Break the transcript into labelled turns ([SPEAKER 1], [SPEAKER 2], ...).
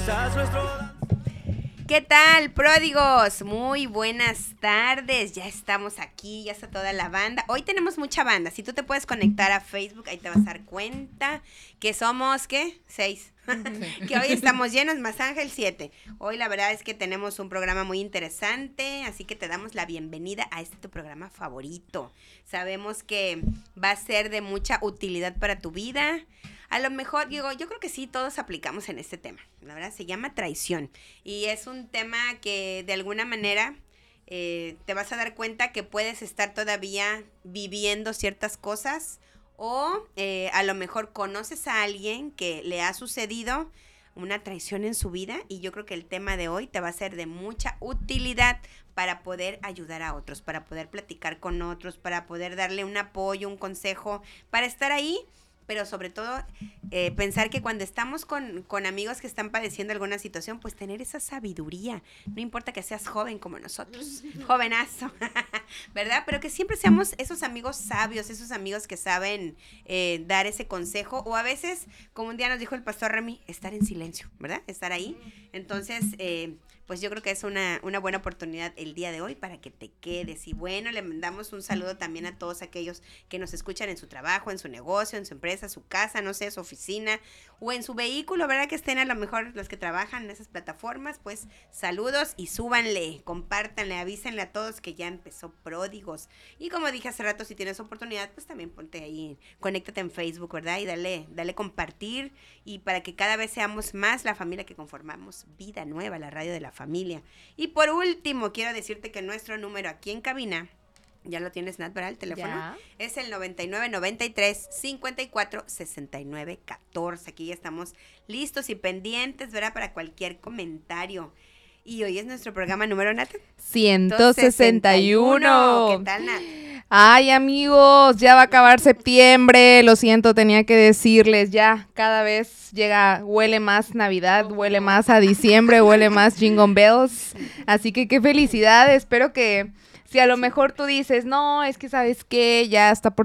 [SPEAKER 1] ¿Qué tal, pródigos? Muy buenas tardes. Ya estamos aquí, ya está toda la banda. Hoy tenemos mucha banda. Si tú te puedes conectar a Facebook, ahí te vas a dar cuenta que somos, ¿qué? 6. Que hoy estamos llenos, más Ángel 7. Hoy la verdad es que tenemos un programa muy interesante, así que te damos la bienvenida a este tu programa favorito. Sabemos que va a ser de mucha utilidad para tu vida. A lo mejor, digo, yo creo que sí, todos aplicamos en este tema. La verdad, se llama traición. Y es un tema que de alguna manera te vas a dar cuenta que puedes estar todavía viviendo ciertas cosas o a lo mejor conoces a alguien que le ha sucedido una traición en su vida y yo creo que el tema de hoy te va a ser de mucha utilidad para poder ayudar a otros, para poder platicar con otros, para poder darle un apoyo, un consejo, para estar ahí. Pero sobre todo, pensar que cuando estamos con amigos que están padeciendo alguna situación, pues tener esa sabiduría. No importa que seas joven como nosotros, jovenazo, ¿verdad? Pero que siempre seamos esos amigos sabios, esos amigos que saben dar ese consejo. O a veces, como un día nos dijo el pastor Remy, estar en silencio, ¿verdad? Estar ahí. Entonces, pues yo creo que es una buena oportunidad el día de hoy para que te quedes. Y bueno, le mandamos un saludo también a todos aquellos que nos escuchan en su trabajo, en su negocio, en su empresa, su casa, no sé, su oficina o en su vehículo, ¿verdad? Que estén a lo mejor los que trabajan en esas plataformas, pues saludos y súbanle, compártanle, avísenle a todos que ya empezó Pródigos. Y como dije hace rato, si tienes oportunidad, pues también ponte ahí, conéctate en Facebook, ¿verdad? Y dale compartir y para que cada vez seamos más la familia que conformamos Vida Nueva, la radio de la familia. Y por último, quiero decirte que nuestro número aquí en cabina, ya lo tienes, Nat, ¿verdad? El teléfono
[SPEAKER 2] ¿Ya?
[SPEAKER 1] Es el 9993-546914. Aquí ya estamos listos y pendientes, ¿verdad? Para cualquier comentario. Y hoy es nuestro programa número, Nat.
[SPEAKER 2] 161.
[SPEAKER 1] ¿Qué tal, Nat?
[SPEAKER 2] Ay, amigos, ya va a acabar septiembre. Lo siento, tenía que decirles, ya cada vez huele más Navidad, huele más a diciembre, huele más Jingle Bells. Así que qué felicidad. Espero que si a lo mejor tú dices, no, es que sabes qué, ya está por